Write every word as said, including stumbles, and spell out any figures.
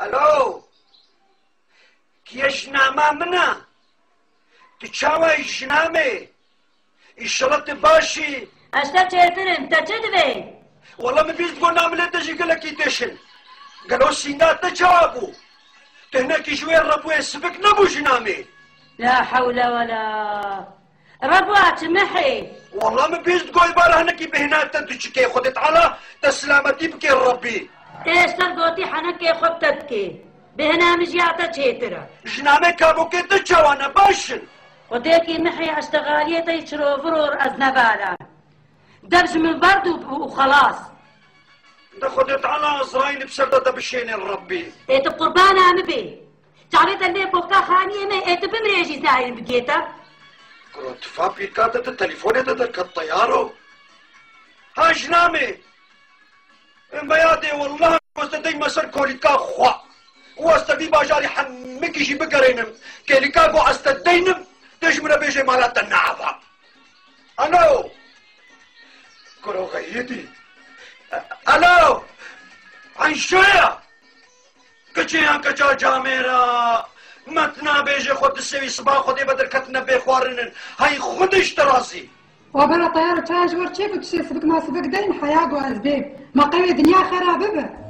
الو كي جناما منا تشاوي جنامي الشلط باشي اشتا چيترن تچدوي والله ما بيز تقول نعمل تجي قالك يدشن قالوا سينات تجابو تهناك شويه الرب يسفك نبو جنامي لا حول ولا ربوات محي والله ما بيز تقول بارا هناك بهنات تجي خدت على تسلامتي بكي ربي ايش تلقوتي حنك خدتك بهنا مجياتا چيترا جنامي كابو كي تجاوانا باشن وديكي محي اشتغالية يشرو فرور ازنبالا دبج من برد وخلاص ده خدت على ازرايل بسردة بشين الربي ايت قربان عمبي تعريت اللي بوكا خانية ما ايت بمريجي زاين بقيتا كروت فابي كاتت التليفون يدك الطيارو ها جنامي بيادي والله واستدي مسر كوليكا خوا واستدي باجاري حمكي جي بقرينم كوليكا بو استدينم تجمنا بيجي مالات النعفة الو كرو غيدي الو عن شوية كجيان كجا جاميرا متنا بيجي خود السوي صباح خودي بدر كتنا بيخوارنن هاي خودش تراسي وبلا طيارة تاج ورشيك وتشي سبك ما سبك دين حياة وأسباب ما قوي دنيا خرابة